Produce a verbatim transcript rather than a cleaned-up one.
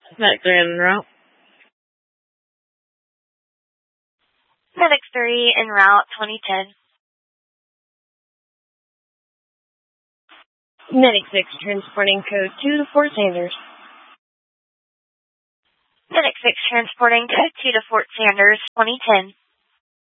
Medic three en route. Medic three en route, twenty ten. Medic six transporting code two to Fort Sanders. Medic six transporting code two to Fort Sanders, twenty ten.